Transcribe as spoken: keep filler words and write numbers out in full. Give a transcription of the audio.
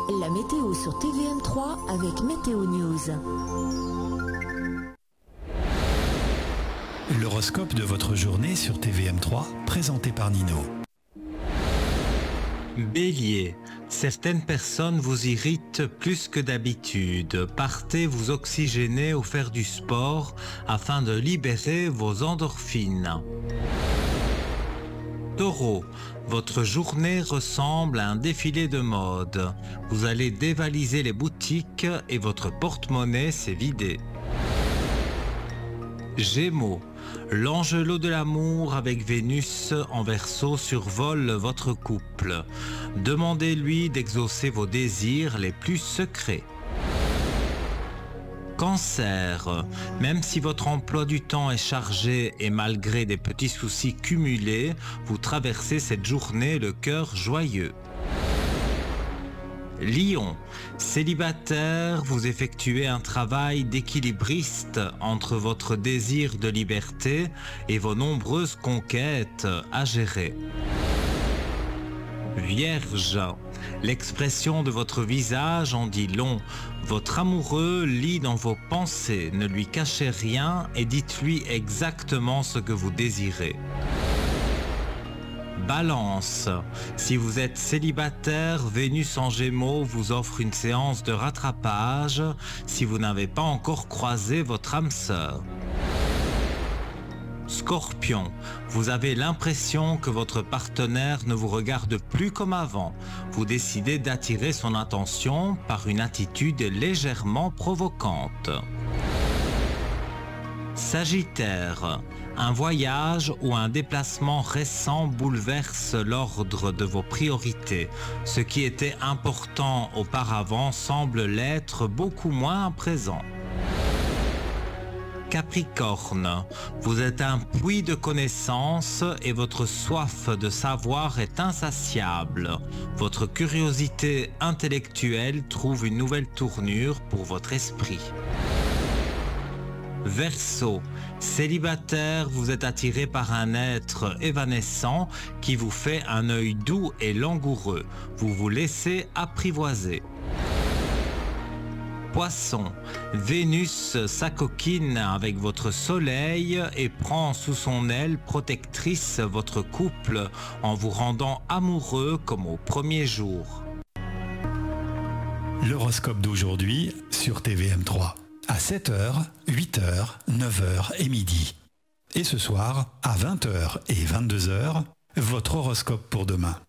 La météo sur T V M trois avec Météo News. L'horoscope de votre journée sur T V M trois, présenté par Nino. Bélier, certaines personnes vous irritent plus que d'habitude. Partez vous oxygéner ou faire du sport afin de libérer vos endorphines. Taureau, votre journée ressemble à un défilé de mode. Vous allez dévaliser les boutiques et votre porte-monnaie s'est vidé. Gémeaux, l'angelot de l'amour avec Vénus en Verseau survole votre couple. Demandez-lui d'exaucer vos désirs les plus secrets. Cancer, même si votre emploi du temps est chargé et malgré des petits soucis cumulés, vous traversez cette journée le cœur joyeux. Lion, célibataire, vous effectuez un travail d'équilibriste entre votre désir de liberté et vos nombreuses conquêtes à gérer. Vierge, l'expression de votre visage en dit long. Votre amoureux lit dans vos pensées, ne lui cachez rien et dites-lui exactement ce que vous désirez. Balance, si vous êtes célibataire, Vénus en Gémeaux vous offre une séance de rattrapage si vous n'avez pas encore croisé votre âme sœur. Scorpion, vous avez l'impression que votre partenaire ne vous regarde plus comme avant. Vous décidez d'attirer son attention par une attitude légèrement provocante. Sagittaire, un voyage ou un déplacement récent bouleverse l'ordre de vos priorités. Ce qui était important auparavant semble l'être beaucoup moins à présent. Capricorne, vous êtes un puits de connaissances et votre soif de savoir est insatiable. Votre curiosité intellectuelle trouve une nouvelle tournure pour votre esprit. Verseau, célibataire, vous êtes attiré par un être évanescent qui vous fait un œil doux et langoureux. Vous vous laissez apprivoiser. Poisson, Vénus s'acoquine avec votre soleil et prend sous son aile protectrice votre couple en vous rendant amoureux comme au premier jour. L'horoscope d'aujourd'hui sur T V M trois. À sept heures, huit heures, neuf heures et midi. Et ce soir, à vingt heures et vingt-deux heures, votre horoscope pour demain.